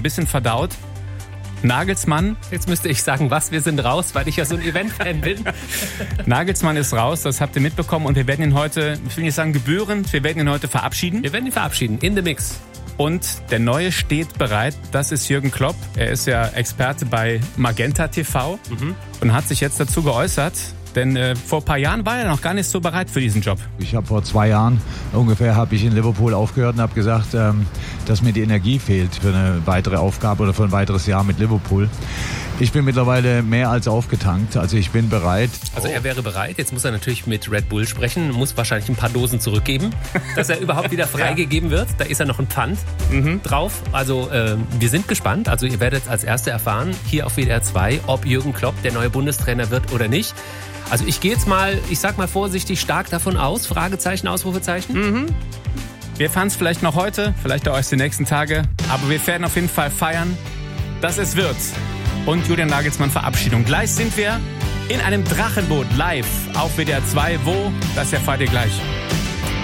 ein bisschen verdaut. Nagelsmann. Jetzt müsste ich sagen, was? Wir sind raus, weil ich ja so ein Event-Fan bin. Nagelsmann ist raus, das habt ihr mitbekommen. Und wir werden ihn heute, ich will nicht sagen gebührend, wir werden ihn heute verabschieden. Wir werden ihn verabschieden, in the mix. Und der Neue steht bereit, das ist Jürgen Klopp. Er ist ja Experte bei Magenta TV und hat sich jetzt dazu geäußert. Denn vor ein paar Jahren war er noch gar nicht so bereit für diesen Job. Ich habe vor 2 Jahren ungefähr habe ich in Liverpool aufgehört und habe gesagt, dass mir die Energie fehlt für eine weitere Aufgabe oder für ein weiteres Jahr mit Liverpool. Ich bin mittlerweile mehr als aufgetankt, also ich bin bereit. Also er wäre bereit, jetzt muss er natürlich mit Red Bull sprechen, muss wahrscheinlich ein paar Dosen zurückgeben, dass er überhaupt wieder freigegeben wird. Da ist ja noch ein Pfand drauf. Also wir sind gespannt, also ihr werdet als Erste erfahren, hier auf WDR 2, ob Jürgen Klopp der neue Bundestrainer wird oder nicht. Also ich gehe jetzt mal, ich sag mal vorsichtig, stark davon aus, Fragezeichen, Ausrufezeichen. Wir fahren es vielleicht noch heute, vielleicht auch erst die nächsten Tage, aber wir werden auf jeden Fall feiern, dass es wird. Und Julian Nagelsmann Verabschiedung. Gleich sind wir in einem Drachenboot live auf WDR 2. Wo? Das erfahrt ihr gleich.